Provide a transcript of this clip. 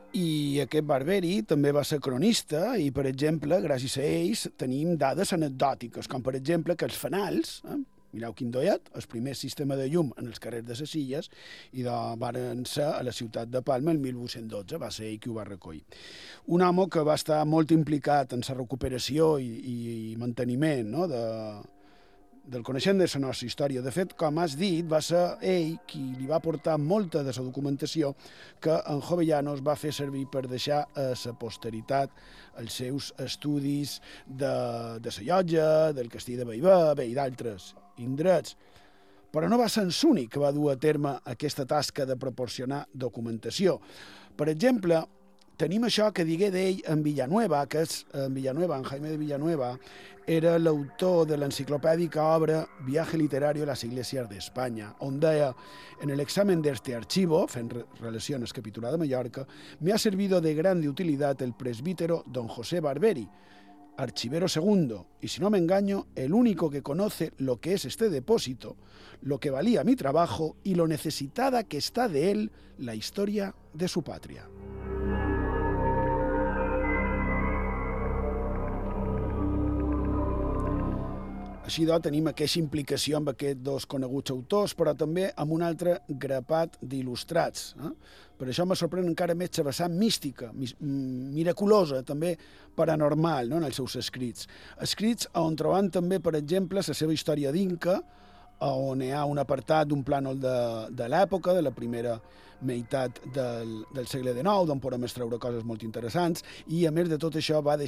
I aquest Barberi també va ser cronista i, per exemple, gràcies a ells tenim dades anecdòtiques, com per exemple que els fanals, mireu quin doiet, el primer sistema de llum en els carrers de les Illes i van ser a la ciutat de Palma el 1812, va ser ell qui ho va recollir. Un home que va estar molt implicat en la recuperació i manteniment, no?, del coneixement de la nostra història. De fet, com has dit, va ser ell qui li va portar molta de la documentació que en Jovellanos va fer servir per deixar a la posteritat els seus estudis de la Llotja, del castell de Bellver i d'altres indrets. Però no va ser l'únic que va dur a terme aquesta tasca de proporcionar documentació. Per exemple, tenim això que digué d'ell en Villanueva, que és en Jaime de Villanueva, era l'autor de l'enciclopèdica obra Viaje literario a las iglesias de España, on deia, en el examen de este archivo, fent relació al capitular de Mallorca, me ha servido de grande utilidad el presbítero don José Barberi, archivero segundo, y si no me engaño, el único que conoce lo que es este depósito, lo que valía mi trabajo y lo necesitada que está de él la historia de su patria. Així doncs, tenim aquesta implicació amb aquests dos coneguts autors, però també amb un altre grapat d'il·lustrats. Per això me sorprèn encara més la vessant mística, miraculosa, també paranormal, no?, en els seus escrits. Escrits on trobam també, per exemple, la seva història d'Inca, on hi ha un apartat d'un plànol de l'època, de la primera meitat del segle XIX, d'on podem extreure coses molt interessants, i a més de tot això va deixar